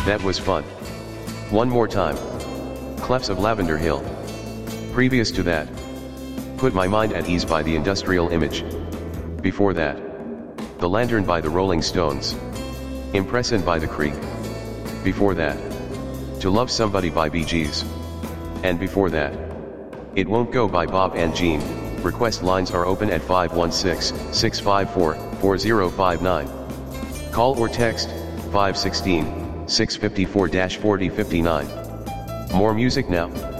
That was fun. One more time. Clefs of Lavender Hill. Previous to that. Put My Mind at Ease by The Industrial Image. Before that. The Lantern by The Rolling Stones. Impressin by The Creek. Before that. To Love Somebody by Bee Gees. And before that. It Won't Go by Bob and Jean. Request lines are open at 516-654-4059. Call or text 516-654-4059. More music now.